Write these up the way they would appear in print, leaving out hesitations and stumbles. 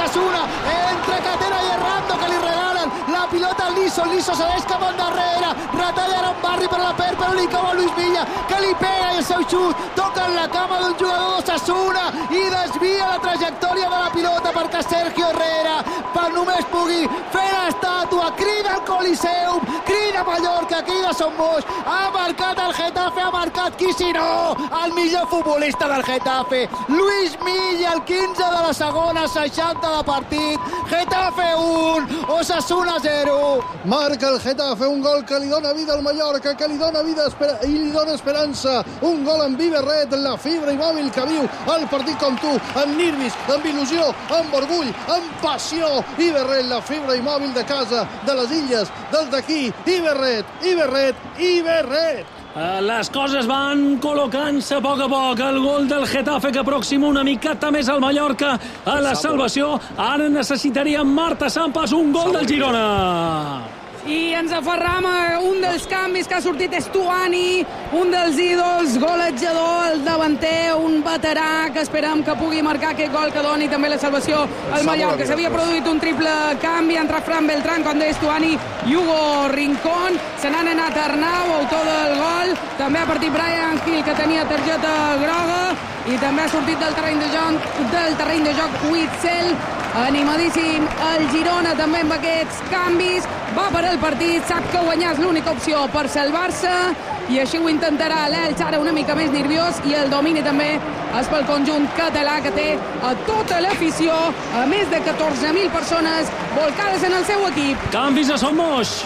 Osasuna, entre Catena i Errando, que li regalen la pilota al Liso se deixa cap endarrere, retallarà un Barri per la perd, però li cau a Luis Milla, que li pega i el seu xut toca en la cama d'un jugador d'Osasuna i desvia la trajectòria de la pilota perquè Sergio Herrera, per només pugui fer l'estàtua, crida al Coliseum, crida Mallorca, crida Son Boix, ha marcat el Getafe, ha marcat qui si no, el millor futbolista del Getafe, Luis Milla, el 15 de la segona, 60 de partit, Getafe 1, Osasuna 0. Marca el Getafe, un gol que li dona vida al Mallorca, que li dona vida i li dona esperança, un gol amb Iberret, la fibra i mòbil que viu el partit com tu, amb nervis, amb il·lusió, amb orgull, amb passió. Iberret, la fibra i mòbil de casa, de les illes, dels d'aquí. Iberret, Iberret, Iberret. Les coses van col·locant-se a poc. El gol del Getafe que aproxima una miqueta més al Mallorca a la salvació. Ara necessitaria Marta Sampas un gol del Girona. I ens aferram a un dels canvis que ha sortit és Stuani, un dels ídols, golejador, el davanter, un veterà que esperem que pugui marcar aquest gol que doni també la salvació al Mallorca. S'havia produït un triple canvi entre Fran Beltrán, com deia Stuani, i Hugo Rincón. Se n'han anat Arnau, autor del gol. També ha partit Brian Hill, que tenia targeta groga, i també ha sortit del terreny de joc Witzel. Animadíssim el Girona també amb aquests canvis, va per el partit, sap que guanyar és l'única opció per salvar-se i així ho intentarà l'Elx, ara una mica més nerviós, i el domini també és pel conjunt català, que té a tota l'afició, a més de 14.000 persones volcades en el seu equip. Canvis a Son Boix.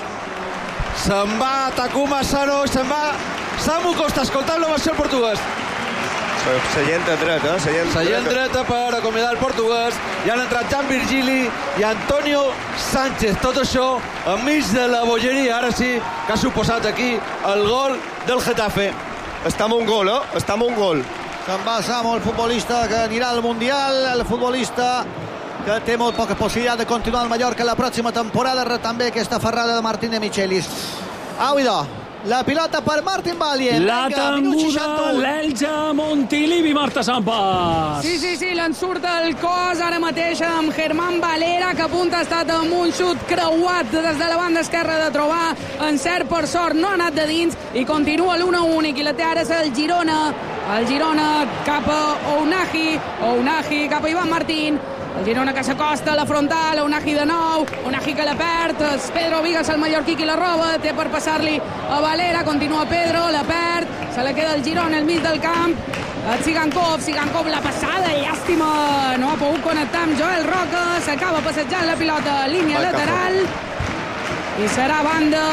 Se'n va Takuma Sano, se'n va Samu Costa, escoltant l'ovació al portuguès. Seient dreta, seient dreta per acomiadar el portuguès. I han entrat Jan Virgili i Antonio Sánchez. Tot això enmig de la bogeria, ara sí, que ha suposat aquí el gol del Getafe. Està amb un gol, Està amb un gol. Se'n va Samu, el futbolista que anirà al Mundial, el futbolista que té molt poca possibilitat de continuar al Mallorca la pròxima temporada. També aquesta ferrada de Martín de Michelis. Auidò. La pilota per Martin Valle. La tanguda, l'Elx a Montilivi, Marta Sampas. Sí, l'en surt el cos ara mateix amb Germán Valera, que a punt ha estat amb un xut creuat des de la banda esquerra de trobar encert, per sort no ha anat de dins, i continua l'1-1, i qui la té ara és el Girona. El Girona cap a Ounahi cap a Ivan Martín. El Girona que s'acosta a la frontal, Ounahi de nou, Ounahi que la perd, Pedro Vigas, el mallorquí, qui la roba, té per passar-li a Valera, continua Pedro, la perd, se la queda el Girona al mig del camp, Sigankov, la passada, llàstima, no ha pogut connectar amb Joel Roca, s'acaba passejant la pilota, línia lateral, i serà banda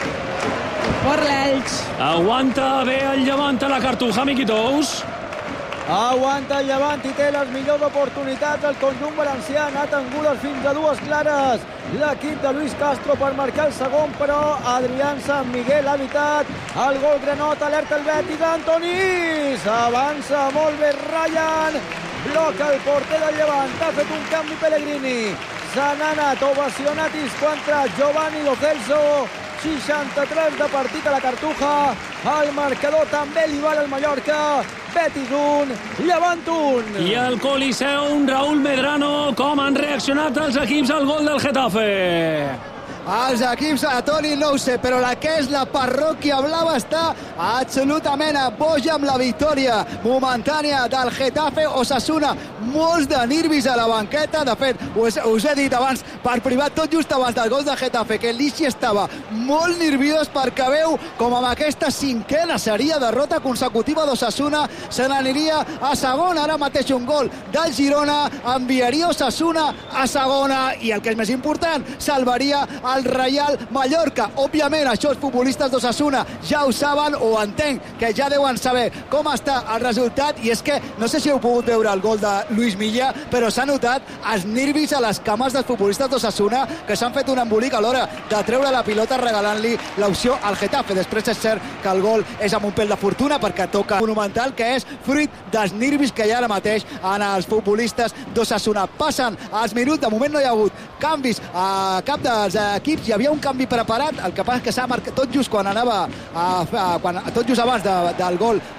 per l'Elx. Aguanta bé el Llevant a la Cartuja, Miquitous. Aguanta el Llevant i té les millors oportunitats. El conjunt valencià ha anat angules fins a dues clares. L'equip de Luis Castro per marcar el segon, però Adrián San Miguel ha evitat el gol granot. Alerta el Betis, Antonís avança molt bé Ryan, bloca el porter del Llevant, ha fet un canvi Pellegrini, se n'ha anat ovacionatis contra Giovanni Lo Celso. 63 de partit a la Cartuja, el marcador també li val al Mallorca. Betis 1, Llevant 1. I el Coliseum, Raúl Medrano, com han reaccionat els equips al gol del Getafe? Els equips, a Toni no ho sé, però la que és la parròquia blava està absolutament boja amb la victòria momentània del Getafe. Osasuna, molts de nervis a la banqueta. De fet, us he dit abans per privat, tot just abans del gol del Getafe, que l'Ixi estava molt nerviós perquè veu com amb aquesta cinquena seria derrota consecutiva d'Osasuna se n'aniria a segona. Ara mateix un gol del Girona enviaria Osasuna a segona i el que és més important, salvaria el Real Mallorca. Òbviament, això els futbolistes d'Osasuna ja ho saben, o entenc que ja deuen saber com està el resultat, i és que no sé si heu pogut veure el gol de Luis Milla, però s'ha notat els nervis a les cames dels futbolistes d'Osasuna, que s'han fet un embolic a l'hora de treure la pilota regalant-li l'opció al Getafe. Després és cert que el gol és amb un pèl de fortuna perquè toca monumental, que és fruit dels nervis que hi ha ara mateix en els futbolistes d'Osasuna. Passen els minuts, de moment no hi ha hagut canvis a cap dels equips, hi havia un canvi preparat, el que passa és que s'ha marcat tot just quan anava tot just abans del gol